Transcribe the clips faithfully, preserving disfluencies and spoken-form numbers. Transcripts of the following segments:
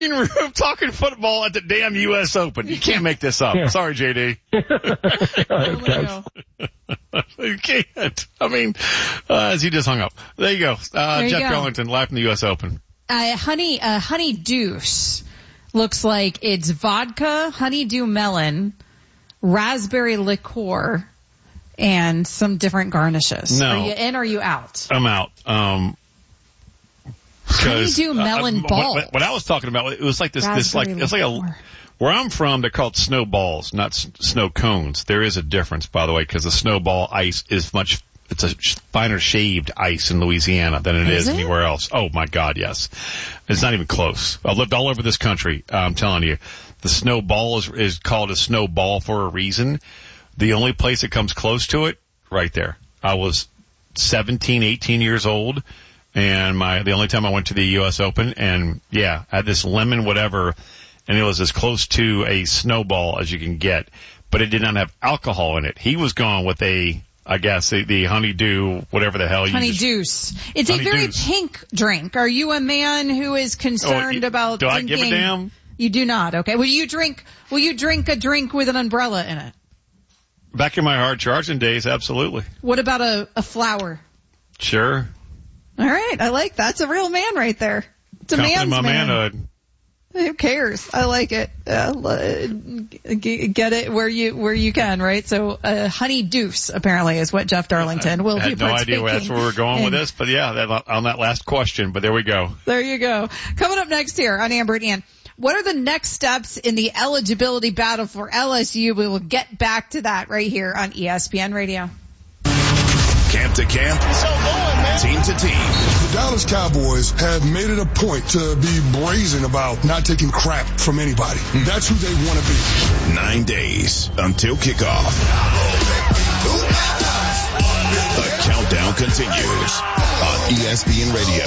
room talking football at the damn U S Open. You can't make this up. Yeah. Sorry, J D. You can't. I mean, uh, as he just hung up. There you go. Uh, there you Jeff go. Darlington live from the U S Open. Uh, honey, uh, honey deuce looks like it's vodka, honeydew melon, raspberry liqueur, and some different garnishes. No. Are you in or are you out? I'm out. Um, honeydew melon uh, ball. What, what I was talking about, it was like this, raspberry this like, it's like a, where I'm from, they're called snowballs, not s- snow cones. There is a difference, by the way, because the snowball ice is much, it's a finer shaved ice in Louisiana than it is, is it? anywhere else. Oh my God, yes. It's not even close. I've lived all over this country. I'm telling you, the snowball is, is called a snowball for a reason. The only place that comes close to it, right there. I was seventeen, eighteen years old. And my, the only time I went to the U S Open, and yeah, I had this lemon whatever, and it was as close to a snowball as you can get, but it did not have alcohol in it. He was gone with a, I guess, the, the honeydew, whatever the hell you Honey deuce. It's honey a very deuce. Pink drink. Are you a man who is concerned oh, about do drinking? Do I give a damn? You do not. Okay. Will you drink, will you drink a drink with an umbrella in it? Back in my hard charging days, absolutely. What about a, a flower? Sure. All right, I like that. That's a real man right there. It's a Confident man's my man. manhood. Who cares? I like it. Uh, get it where you where you can, right? So, uh, honey deuce apparently is what Jeff Darlington will I be had no idea where that's where we're going with this, but yeah, that, on that last question. But there we go. There you go. Coming up next here on Amber and Ian. What are the next steps in the eligibility battle for L S U? We will get back to that right here on E S P N Radio. Camp to camp, so going, man. Team to team. The Dallas Cowboys have made it a point to be brazen about not taking crap from anybody. Mm. That's who they want to be. Nine days until kickoff. The countdown continues on E S P N Radio.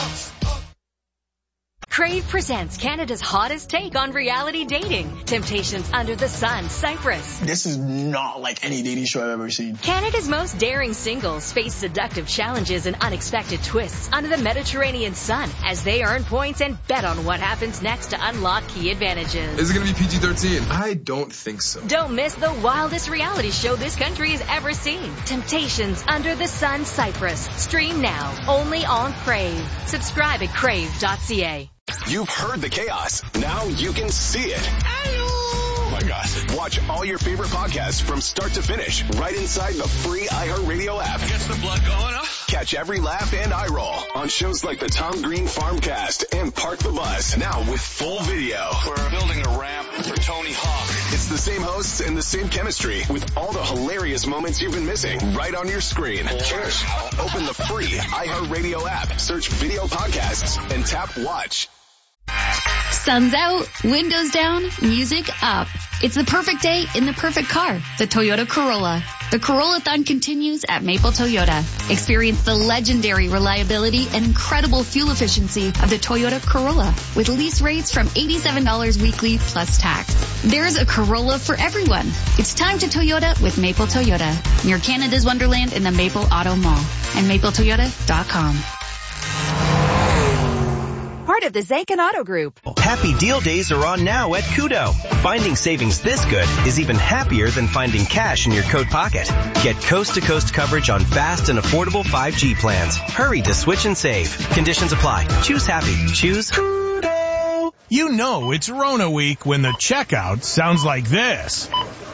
Crave presents Canada's hottest take on reality dating. Temptations Under the Sun, Cyprus. This is not like any dating show I've ever seen. Canada's most daring singles face seductive challenges and unexpected twists under the Mediterranean sun as they earn points and bet on what happens next to unlock key advantages. Is it going to be P G thirteen? I don't think so. Don't miss the wildest reality show this country has ever seen. Temptations Under the Sun, Cyprus. Stream now, only on Crave. Subscribe at crave dot c a. You've heard the chaos. Now you can see it. Oh my God. Watch all your favorite podcasts from start to finish right inside the free iHeartRadio app. Gets the blood going, huh? Catch every laugh and eye roll on shows like the Tom Green Farmcast and Park the Bus. Now with full video. We're building a ramp for Tony Hawk. It's the same hosts and the same chemistry with all the hilarious moments you've been missing right on your screen. Cheers. Open the free iHeartRadio app, search video podcasts, and tap watch. Sun's out, windows down, music up. It's the perfect day in the perfect car, the Toyota Corolla. The Corolla-thon continues at Maple Toyota. Experience the legendary reliability and incredible fuel efficiency of the Toyota Corolla with lease rates from eighty-seven dollars weekly plus tax. There's a Corolla for everyone. It's time to Toyota with Maple Toyota, near Canada's Wonderland in the Maple Auto Mall and maple toyota dot com. Part of the Zankin Auto Group. Happy deal days are on now at Kudo. Finding savings this good is even happier than finding cash in your coat pocket. Get coast-to-coast coverage on fast and affordable five G plans. Hurry to switch and save. Conditions apply. Choose happy. Choose Kudo. You know it's Rona week when the checkout sounds like this.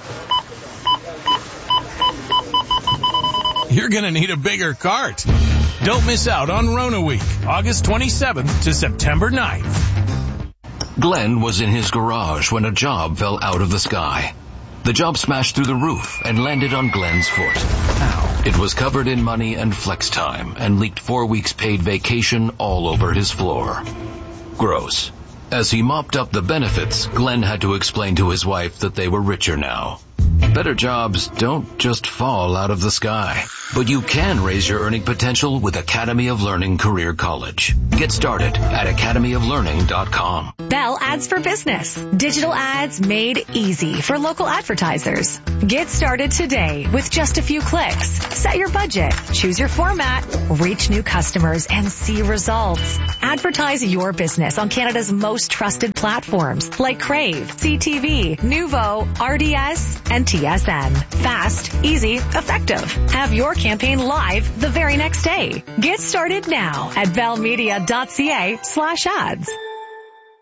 You're gonna need a bigger cart. Don't miss out on Rona Week, August twenty-seventh to September ninth. Glenn was in his garage when a job fell out of the sky. The job smashed through the roof and landed on Glenn's foot. Ow. It was covered in money and flex time and leaked four weeks paid vacation all over his floor. Gross. As he mopped up the benefits, Glenn had to explain to his wife that they were richer now. Better jobs don't just fall out of the sky, but you can raise your earning potential with Academy of Learning Career College. Get started at academy of learning dot com. Bell Ads for Business. Digital ads made easy for local advertisers. Get started today with just a few clicks. Set your budget, choose your format, reach new customers, and see results. Advertise your business on Canada's most trusted platforms like Crave, C T V, Nuvo, R D S, and T S N. Fast, easy, effective. Have your campaign live the very next day. Get started now at bellmedia.ca slash ads.